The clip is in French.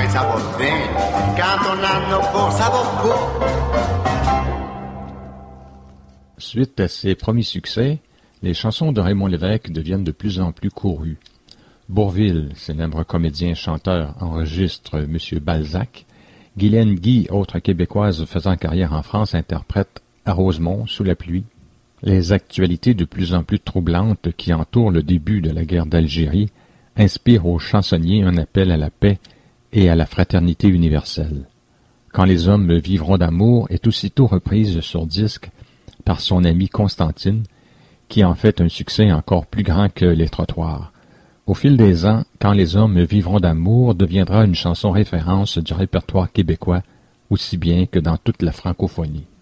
mais ça va bien. Quand on en a pas, ça va pas. Suite à ses premiers succès, les chansons de Raymond Lévesque deviennent de plus en plus courues. Bourvil, célèbre comédien-chanteur, enregistre Monsieur Balzac. Guylaine Guy, autre québécoise faisant carrière en France, interprète À Rosemont, sous la pluie. Les actualités de plus en plus troublantes qui entourent le début de la guerre d'Algérie inspirent aux chansonniers un appel à la paix et à la fraternité universelle. Quand les hommes vivront d'amour est aussitôt reprise sur disque par son amie Constantine, qui en fait un succès encore plus grand que Les Trottoirs. Au fil des ans, Quand les hommes vivront d'amour deviendra une chanson référence du répertoire québécois, aussi bien que dans toute la francophonie.